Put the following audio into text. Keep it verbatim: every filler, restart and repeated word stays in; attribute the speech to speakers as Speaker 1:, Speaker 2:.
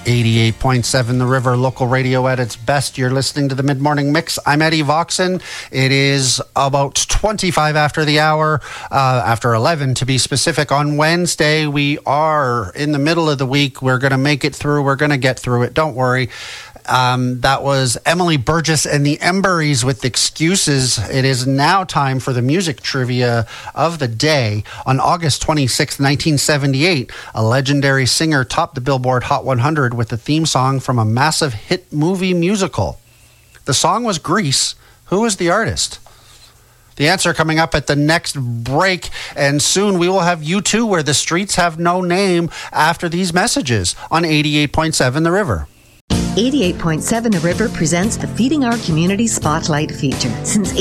Speaker 1: eighty-eight point seven The River, local radio at its best. You're listening to the Mid-Morning Mix. I'm Eddie Voxon. It is about twenty-five after the hour, uh, after eleven to be specific. On Wednesday, we are in the middle of the week. We're going to make it through. We're going to get through it. Don't worry. Um, that was Emily Burgess and the Emberies with Excuses. It is now time for the music trivia of the day. On August twenty-sixth, nineteen seventy-eight, a legendary singer topped the Billboard Hot one hundred with the theme song from a massive hit movie musical. The song was Grease. Who is the artist? The answer coming up at the next break, and soon we will have U two, Where the Streets Have No Name, after these messages on eighty-eight point seven The River.
Speaker 2: eighty-eight point seven The River presents the Feeding Our Community Spotlight feature. Since